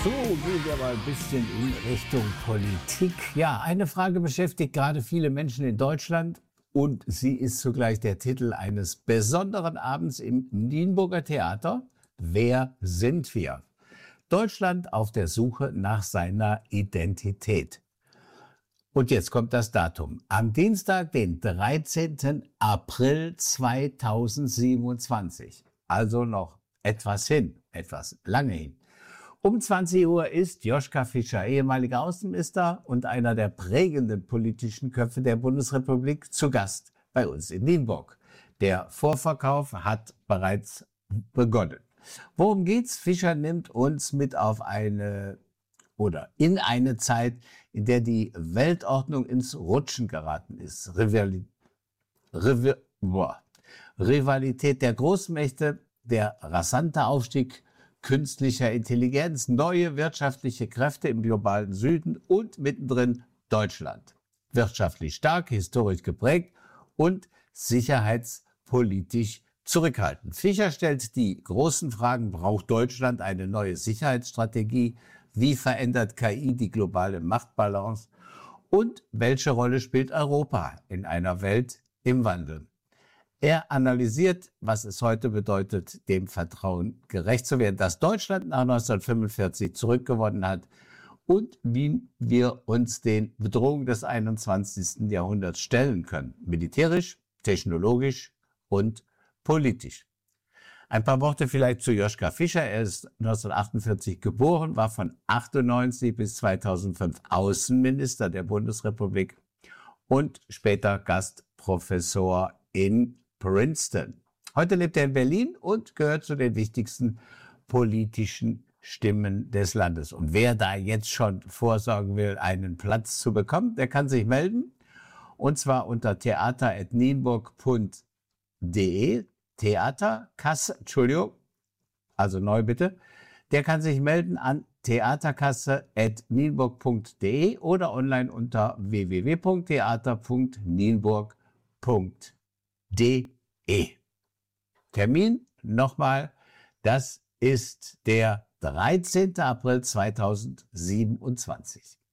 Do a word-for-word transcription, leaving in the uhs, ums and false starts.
So, gehen wir mal ein bisschen in Richtung Politik. Ja, eine Frage beschäftigt gerade viele Menschen in Deutschland und sie ist zugleich der Titel eines besonderen Abends im Nienburger Theater. Wer sind wir? Deutschland auf der Suche nach seiner Identität. Und jetzt kommt das Datum. Am Dienstag, den dreizehnten April zweitausendsiebenundzwanzig. Also noch etwas hin, etwas lange hin. Um zwanzig Uhr ist Joschka Fischer, ehemaliger Außenminister und einer der prägenden politischen Köpfe der Bundesrepublik, zu Gast bei uns in Nienburg. Der Vorverkauf hat bereits begonnen. Worum geht's? Fischer nimmt uns mit auf eine oder in eine Zeit, in der die Weltordnung ins Rutschen geraten ist. Rivali Rivi boah. Rivalität der Großmächte, der rasante Aufstieg künstlicher Intelligenz, neue wirtschaftliche Kräfte im globalen Süden und mittendrin Deutschland. Wirtschaftlich stark, historisch geprägt und sicherheitspolitisch zurückhaltend. Fischer stellt die großen Fragen: Braucht Deutschland eine neue Sicherheitsstrategie? Wie verändert K I die globale Machtbalance? Und welche Rolle spielt Europa in einer Welt im Wandel? Er analysiert, was es heute bedeutet, dem Vertrauen gerecht zu werden, das Deutschland nach neunzehnhundertfünfundvierzig zurückgewonnen hat und wie wir uns den Bedrohungen des einundzwanzigsten Jahrhunderts stellen können. Militärisch, technologisch und politisch. Ein paar Worte vielleicht zu Joschka Fischer. Er ist neunzehnhundertachtundvierzig geboren, war von achtundneunzig bis zweitausendfünf Außenminister der Bundesrepublik und später Gastprofessor in Princeton. Heute lebt er in Berlin und gehört zu den wichtigsten politischen Stimmen des Landes. Und wer da jetzt schon vorsorgen will, einen Platz zu bekommen, der kann sich melden. Und zwar unter theater at nienburg punkt de. Theaterkasse, Entschuldigung, also neu bitte. Der kann sich melden an theaterkasse at nienburg punkt de oder online unter w w w punkt theater punkt nienburg punkt de. Termin nochmal, das ist der dreizehnten April zweitausendsiebenundzwanzig.